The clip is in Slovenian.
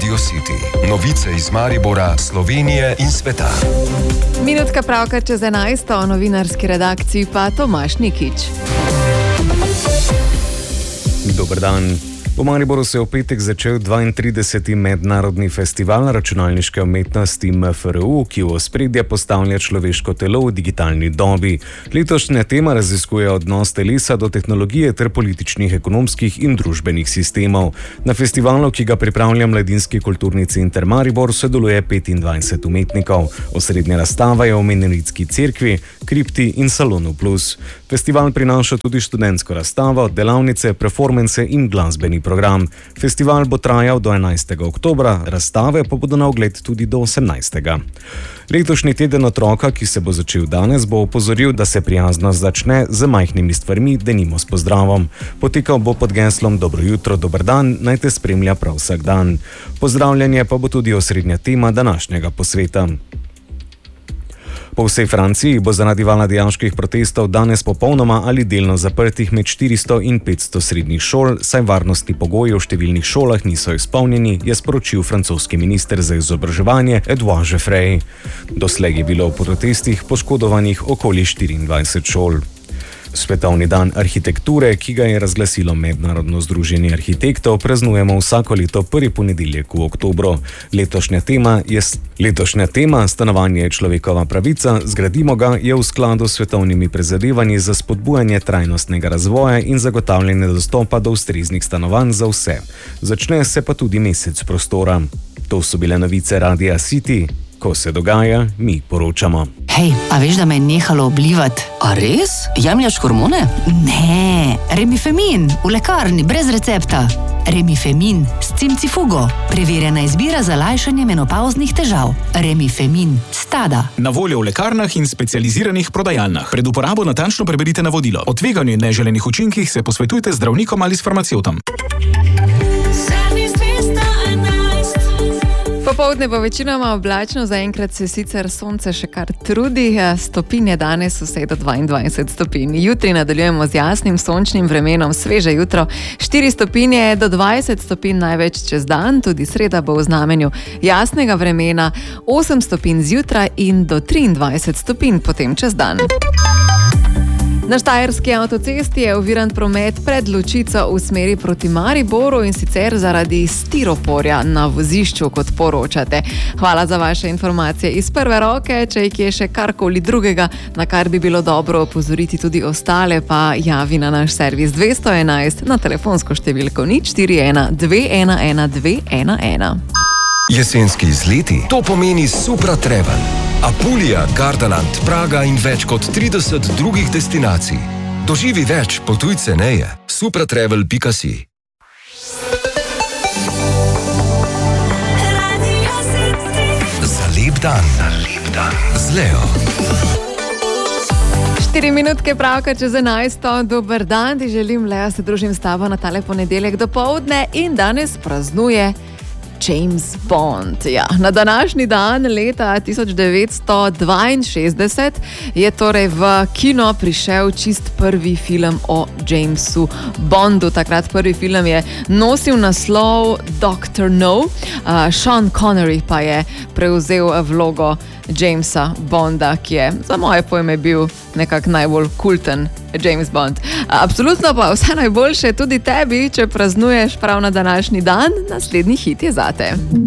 Radio City. Novice iz Maribora, Slovenije in sveta. Minutka pravka čez 11, o novinarski redakciji pa Tomaž Nikič. Dober dan. V Mariboru se je v petek začel 32. mednarodni festival računalniške umetnosti MFRU, ki v ospredje postavlja človeško telo v digitalni dobi. Letošnja tema raziskuje odnos telesa do tehnologije ter političnih, ekonomskih in družbenih sistemov. Na festivalu, ki ga pripravlja Mladinski kulturni center Maribor, sodeluje 25 umetnikov. Osrednja razstava je v Mennonitski cerkvi, kripti in Salonu Plus. Festival prinaša tudi študentsko razstavo, delavnice, performance in glasbeni program. Festival bo trajal do 11. oktobra, razstave pa bodo na ogled tudi do 18. Letošnji teden otroka, ki se bo začel danes, bo opozoril, da se prijaznost začne z majhnimi stvarmi, denimo s pozdravom. Potekal bo pod geslom Dobro jutro, dober dan, naj te spremlja prav vsak dan. Pozdravljanje pa bo tudi osrednja tema današnjega posveta. Po vsej Franciji bo zaradi vala dijaških protestov danes popolnoma ali delno zaprtih med 400 in 500 srednjih šol, saj varnostni pogoji v številnih šolah niso izpolnjeni, je sporočil francoski minister za izobraževanje Edouard Geoffrey. Doslej je bilo v protestih poškodovanih okoli 24 šol. Svetovni dan arhitekture, ki ga je razglasilo Mednarodno združenje arhitektov, praznujemo vsako leto prvi ponedeljek v oktobru. Letošnja tema Stanovanje je človekova pravica, zgradimo ga, je v skladu s svetovnimi prizadevanji za spodbujanje trajnostnega razvoja in zagotavljanje dostopa do ustreznih stanovanj za vse. Začne se pa tudi mesec prostora. To so bile novice Radia City. Ko se dogaja, mi poročamo. Hej, a veš, da me je nehalo oblivati? A res? Jemljaš hormone? Ne, Remifemin, v lekarni, brez recepta. Remifemin s cimcifugo. Preverjena izbira za lajšanje menopavznih težav. Remifemin, Stada. Na voljo v lekarnah in specializiranih prodajalnah. Pred uporabo natančno preberite navodilo. O tveganju in neželenih učinkih se posvetujte z zdravnikom ali s farmacevtom. Popoldne bo večinoma oblačno, zaenkrat se sicer sonce še kar trudi, stopinje danes vse do 22 stopinj. Jutri nadaljujemo z jasnim sončnim vremenom, sveže jutro, 4 stopinje do 20 stopinj največ čez dan, tudi sreda bo v znamenju jasnega vremena, 8 stopinj zjutraj in do 23 stopinj potem čez dan. Na štajerski avtocesti je oviran promet pred Ločico v smeri proti Mariboru in sicer zaradi stiroporja na vozišču, kot poročate. Hvala za vaše informacije iz prve roke, če je še karkoli drugega, na kar bi bilo dobro opozoriti tudi ostale, pa javi na naš servis 211 na telefonsko številko 041 211 211. Jesenski izleti, to pomeni Supra Travel. Apulija, Gardaland, Praga in več kot 30 drugih destinacij. Doživi več, potuj ceneje. supratravel.si. Za lep dan. Z Leo. 4 minutke pravka čez 11. Dober dan, ti želim, Leo, se družim s tabo na tale ponedeljek dopoldne in danes praznuje James Bond. Ja, na današnji dan leta 1962 je torej v kino prišel čist prvi film o Jamesu Bondu. Takrat prvi film je nosil naslov Dr. No. Sean Connery pa je prevzel vlogo Jamesa Bonda, ki je za moje pojme bil nekako najbolj kulten James Bond. Absolutno pa vse najboljše tudi tebi, če praznuješ prav na današnji dan. Naslednji hit je zate.